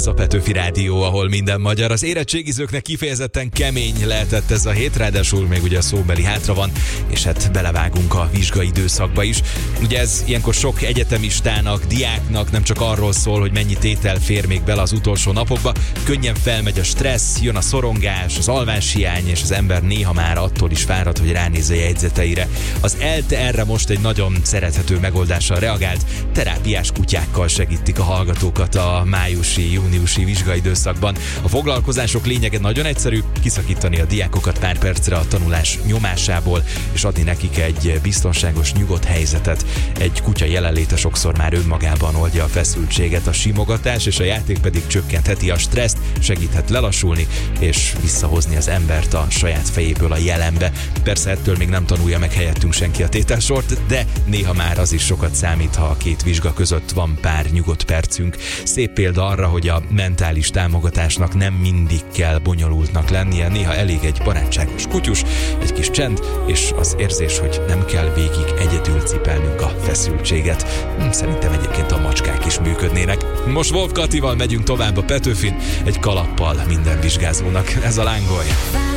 Ez a Petőfi Rádió, ahol minden magyar. Az érettségizőknek kifejezetten kemény lehetett ez a hét, ráadásul még ugye a szóbeli hátra van, és hát belevágunk a vizsgai időszakba is. Ugye ez ilyenkor sok egyetemistának, diáknak nem csak arról szól, hogy mennyi tétel fér még bele az utolsó napokba, könnyen felmegy a stressz, jön a szorongás, az alváshiány, és az ember néha már attól is fárad, hogy ránéz a jegyzeteire. Az ELTE erre most egy nagyon szerethető megoldással reagált, terápiás kutyákkal segítik a hallgatókat a májusi-júniusi vizsgaidőszakban. A foglalkozások lényege nagyon egyszerű, kiszakítani a diákokat pár percre a tanulás nyomásából, és adni nekik egy biztonságos, nyugodt helyzetet. Egy kutya jelenléte sokszor már önmagában oldja a feszültséget, a simogatás és a játék pedig csökkentheti a stresszt, segíthet lelassulni és visszahozni az embert a saját fejéből a jelenbe. Persze ettől még nem tanulja meg helyettünk senki a tételsort, de néha már az is sokat számít, ha a két vizsga között van pár nyugodt percünk. Szép példa arra, hogy a mentális támogatásnak nem mindig kell bonyolultnak lennie, néha elég egy barátságos kutyus, egy kis csend, és az érzés, hogy nem kell végig egyedül cipelnünk a feszültséget. Szerintem egyébként a macskák is működnének. Most Wolf Katival megyünk tovább a Petőfin, egy kalappal minden vizsgázónak. Ez a Lángoly.